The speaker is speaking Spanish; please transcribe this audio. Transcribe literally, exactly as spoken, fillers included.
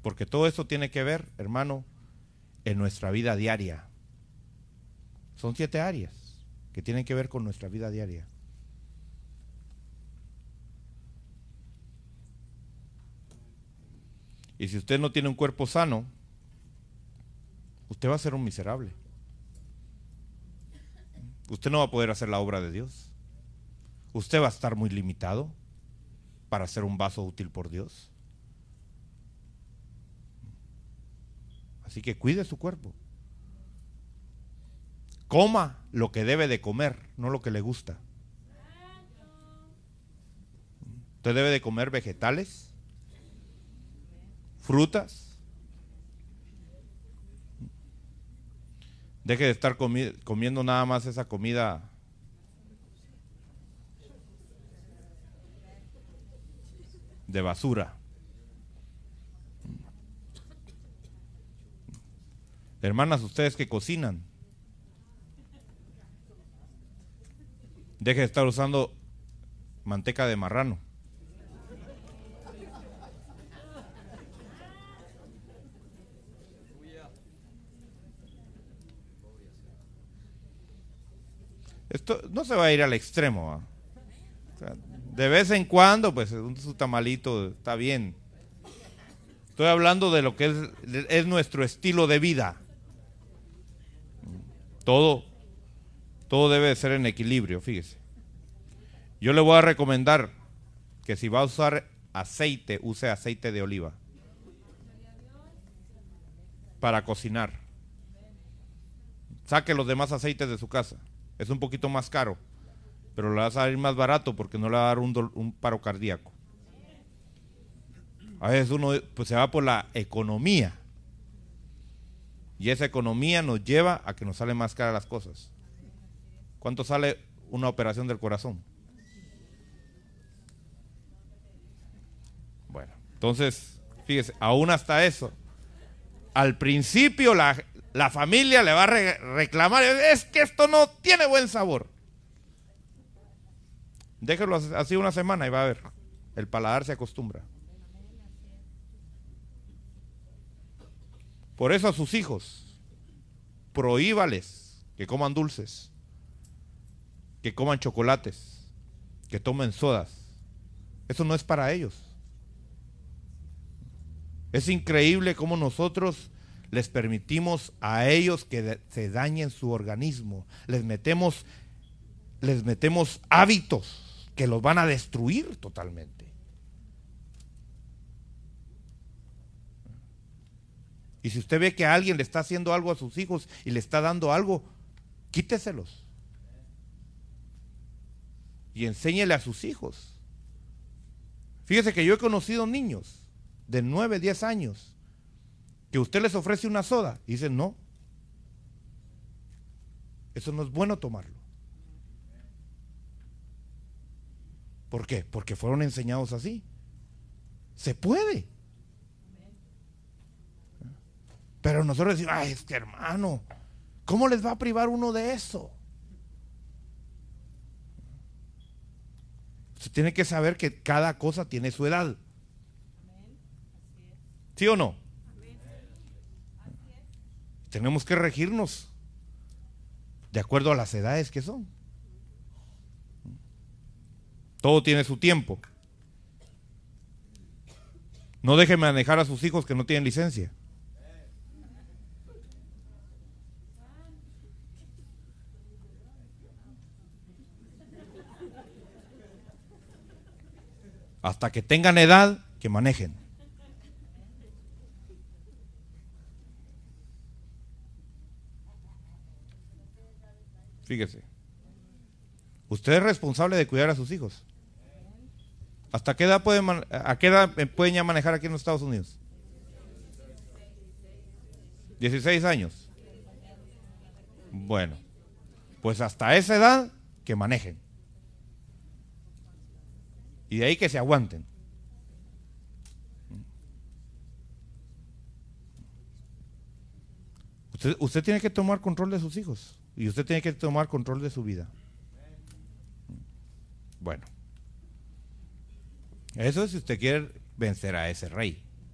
Porque todo esto tiene que ver, hermano, en nuestra vida diaria. Son siete áreas que tienen que ver con nuestra vida diaria. Y si usted no tiene un cuerpo sano, usted va a ser un miserable. Usted no va a poder hacer la obra de Dios. Usted va a estar muy limitado para ser un vaso útil por Dios. Así que cuide su cuerpo. Coma lo que debe de comer, no lo que le gusta. Usted debe de comer vegetales, frutas. Deje de estar comi- comiendo nada más esa comida de basura. Hermanas, ustedes que cocinan, deje de estar usando manteca de marrano. Esto no se va a ir al extremo, ¿va? O sea, de vez en cuando, pues un su tamalito está bien. Estoy hablando de lo que es, es nuestro estilo de vida. Todo, todo debe de ser en equilibrio, fíjese. Yo le voy a recomendar que si va a usar aceite, use aceite de oliva para cocinar. Saque los demás aceites de su casa. Es un poquito más caro, pero le va a salir más barato porque no le va a dar un, dol- un paro cardíaco. A veces uno pues, se va por la economía, y esa economía nos lleva a que nos salen más caras las cosas. ¿Cuánto sale una operación del corazón? Bueno, entonces, fíjese, aún hasta eso, al principio la, la familia le va a re- reclamar, es que esto no tiene buen sabor. Déjelo así una semana y va a ver, el paladar se acostumbra. Por eso a sus hijos, prohíbales que coman dulces, que coman chocolates, que tomen sodas. Eso no es para ellos. Es increíble cómo nosotros les permitimos a ellos que se dañen su organismo. Les metemos, les metemos hábitos que los van a destruir totalmente. Y si usted ve que alguien le está haciendo algo a sus hijos y le está dando algo, quíteselos. Y enséñele a sus hijos. Fíjese que yo he conocido niños de nueve, diez años que usted les ofrece una soda y dicen no. Eso no es bueno tomarlo. ¿Por qué? Porque fueron enseñados así. Se puede. Pero nosotros decimos, ay, es que hermano, ¿cómo les va a privar uno de eso? Usted tiene que saber que cada cosa tiene su edad. ¿Sí o no? Tenemos que regirnos de acuerdo a las edades que son. Todo tiene su tiempo. No deje manejar a sus hijos que no tienen licencia. Hasta que tengan edad, que manejen. Fíjese. Usted es responsable de cuidar a sus hijos. ¿Hasta qué edad pueden, a qué edad pueden ya manejar aquí en los Estados Unidos? dieciséis años. Bueno, pues hasta esa edad que manejen. Y de ahí que se aguanten. Usted, usted tiene que tomar control de sus hijos. Y usted tiene que tomar control de su vida. Bueno. Eso es si usted quiere vencer a ese rey.